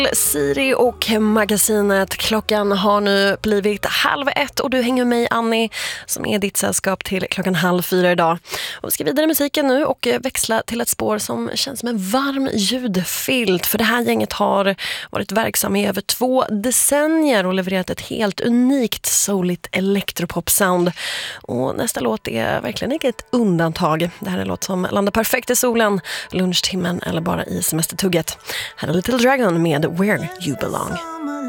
Siri och magasinet. Klockan har nu blivit 12:30 och du hänger med mig, Annie, som är ditt sällskap till 3:30 idag. Och vi ska vidare i musiken nu och växla till ett spår som känns som en varm ljudfilt. För det här gänget har varit verksam i över 2 decennier och levererat ett helt unikt souligt elektropop-sound. Och nästa låt är verkligen inget undantag. Det här är en låt som landar perfekt i solen, lunchtimmen eller bara i semestertugget. Här är Little Dragon med Where You Belong.